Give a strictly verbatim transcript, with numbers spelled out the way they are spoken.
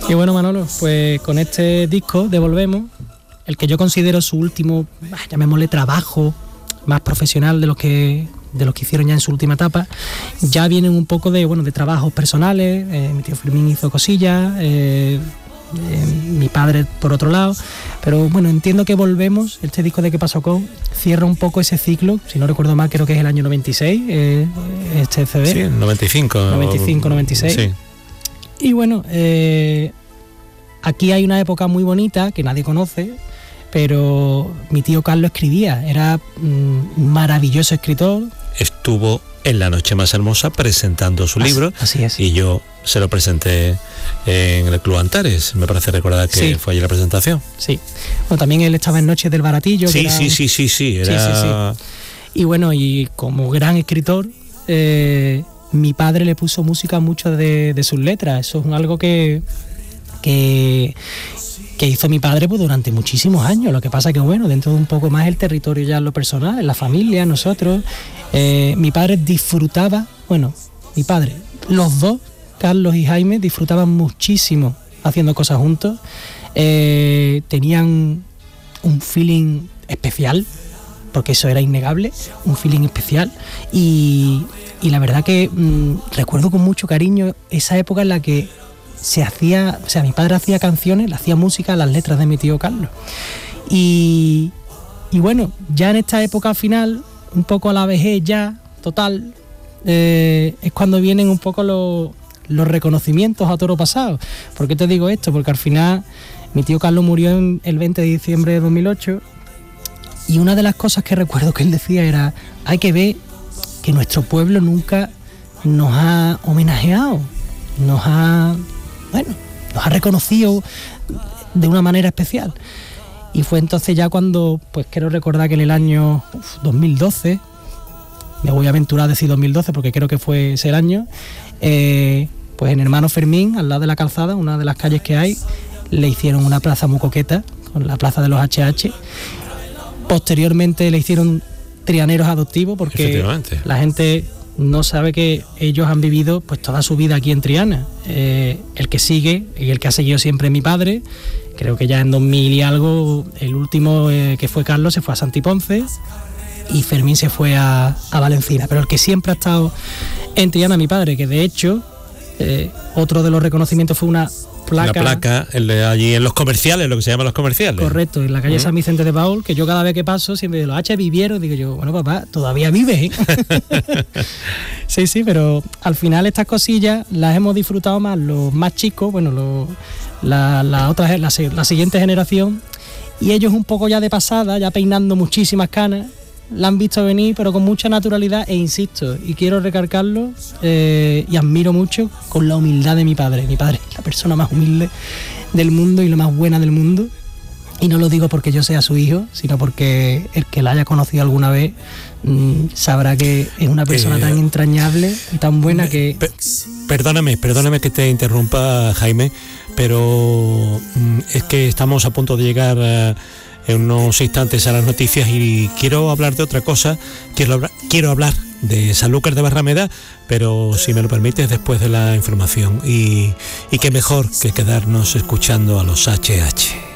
Y bueno, Manolo, pues con este disco Devolvemos, el que yo considero su último, llamémosle trabajo más profesional de los que de los que hicieron ya en su última etapa, ya vienen un poco de bueno de trabajos personales. Eh, mi tío Fermín hizo cosillas, eh, eh, mi padre por otro lado, pero bueno, entiendo que Volvemos, este disco de ¿Qué pasó con? Cierra un poco ese ciclo, si no recuerdo mal, creo que es el año noventa y seis, eh, este C D. Sí, noventa y cinco. noventa y cinco, noventa y seis. Sí. Y bueno, eh, aquí hay una época muy bonita que nadie conoce, pero mi tío Carlos escribía, era un maravilloso escritor. Estuvo en La Noche Más Hermosa presentando su así, libro, así es. Y yo se lo presenté en el Club Antares, me parece recordar que sí. Fue allí la presentación. Sí, bueno, también él estaba en Noches del Baratillo. Sí, era... sí, sí, sí, sí, era... sí, sí, sí. Y bueno, y como gran escritor, eh, mi padre le puso música a muchas de, de sus letras. Eso es algo que... que que hizo mi padre pues durante muchísimos años. Lo que pasa que bueno, dentro de un poco más el territorio ya en lo personal, en la familia, nosotros, eh, mi padre disfrutaba, bueno, mi padre, los dos, Carlos y Jaime, disfrutaban muchísimo haciendo cosas juntos, eh, tenían un feeling especial, porque eso era innegable, un feeling especial, y, y la verdad que mmm, recuerdo con mucho cariño esa época en la que se hacía, o sea, mi padre hacía canciones, le hacía música a las letras de mi tío Carlos. Y, y bueno, ya en esta época final, un poco a la vejez ya, total, eh, es cuando vienen un poco los, los reconocimientos a toro pasado. ¿Por qué te digo esto? Porque al final mi tío Carlos murió en el veinte de diciembre de dos mil ocho, y una de las cosas que recuerdo que él decía era: hay que ver que nuestro pueblo nunca nos ha homenajeado, nos ha... bueno, nos ha reconocido de una manera especial. Y fue entonces ya cuando, pues quiero recordar que en el año uf, dos mil doce, me voy a aventurar a decir dos mil doce porque creo que fue ese el año, eh, pues en Hermano Fermín, al lado de la calzada, una de las calles que hay, le hicieron una plaza muy coqueta, con la plaza de los H H. Posteriormente le hicieron trianeros adoptivos, porque la gente no sabe que ellos han vivido pues toda su vida aquí en Triana. Eh, el que sigue y el que ha seguido siempre es mi padre. Creo que ya en dos mil y algo, el último eh, que fue Carlos se fue a Santiponce y Fermín se fue a, a Valencina. Pero el que siempre ha estado en Triana, mi padre, que de hecho eh, otro de los reconocimientos fue una placa. La placa el de allí en los comerciales, lo que se llama los comerciales. Correcto, en la calle uh-huh. San Vicente de Paul, que yo cada vez que paso siempre digo, los H vivieron, digo yo, bueno papá, todavía vives, ¿eh? Sí, sí, pero al final estas cosillas las hemos disfrutado más los más chicos, bueno, los, la, la, otra, la, la siguiente generación, y ellos un poco ya de pasada, ya peinando muchísimas canas, la han visto venir, pero con mucha naturalidad, e insisto, y quiero recalcarlo, eh, y admiro mucho con la humildad de mi padre. Mi padre es la persona más humilde del mundo y la más buena del mundo, y no lo digo porque yo sea su hijo, sino porque el que la haya conocido alguna vez mmm, sabrá que es una persona eh, tan entrañable y tan buena que... Per- perdóname, perdóname que te interrumpa, Jaime, pero mm, es que estamos a punto de llegar a... en unos instantes a las noticias y quiero hablar de otra cosa, quiero hablar, quiero hablar de Sanlúcar de Barrameda, pero si me lo permites después de la información, y, y qué mejor que quedarnos escuchando a los H H.